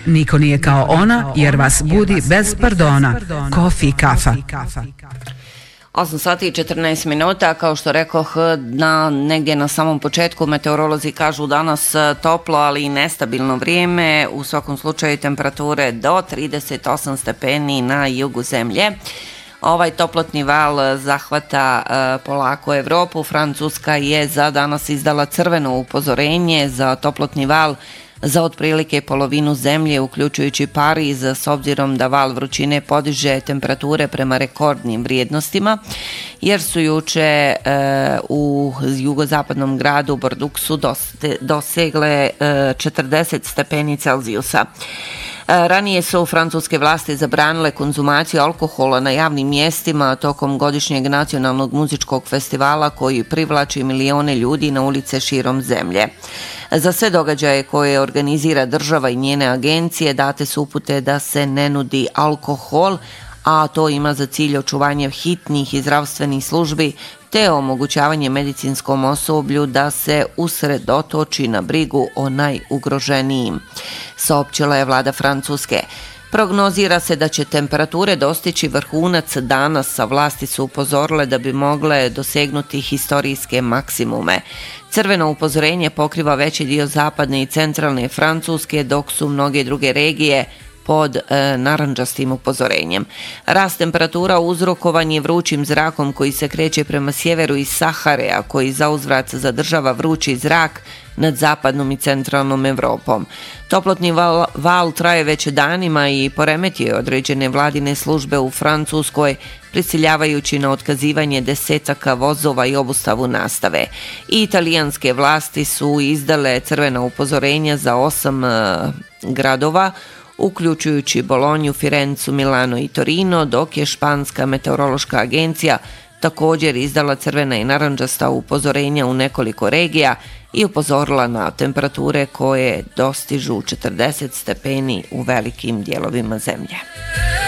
Niko nije kao ona jer vas budi bez pardona. Kofi Kafa. 8 sati i 14 minuta, kao što rekoh, negdje na samom početku meteorolozi kažu danas toplo, ali i nestabilno vrijeme, u svakom slučaju temperature do 38 stepeni na jugu zemlje. Ovaj toplotni val zahvata polako Evropu. Francuska je za danas izdala crveno upozorenje za toplotni val za otprilike polovinu zemlje, uključujući Pariz, s obzirom da val vrućine podiže temperature prema rekordnim vrijednostima, jer su juče u jugozapadnom gradu Bordeauxu dosegle 40 stepeni Celzijusa. Ranije su francuske vlasti zabranile konzumaciju alkohola na javnim mjestima tokom godišnjeg nacionalnog muzičkog festivala koji privlači milione ljudi na ulice širom zemlje. Za sve događaje koje organizira država i njene agencije date su upute da se ne nudi alkohol, a to ima za cilj očuvanje hitnih i zdravstvenih službi te omogućavanje medicinskom osoblju da se usredotoči na brigu o najugroženijim, saopćila je vlada Francuske. Prognozira se da će temperature dostići vrhunac danas, a vlasti su upozorile da bi mogle dosegnuti historijske maksimume. Crveno upozorenje pokriva veći dio zapadne i centralne Francuske, dok su mnoge druge regije pod narandžastim upozorenjem. Rast temperatura uzrokovan je vrućim zrakom koji se kreće prema sjeveru iz Sahare, a koji zauzvrat zadržava vrući zrak nad zapadnom i centralnom Evropom. Toplotni val traje već danima i poremetio je određene vladine službe u Francuskoj, prisiljavajući na otkazivanje desetaka vozova i obustavu nastave. I italijanske vlasti su izdale crvena upozorenja za 8 gradova, uključujući Bolonju, Firencu, Milano i Torino, dok je španska meteorološka agencija također izdala crvena i narandžasta upozorenja u nekoliko regija i upozorila na temperature koje dostižu 40 stepeni u velikim dijelovima zemlje.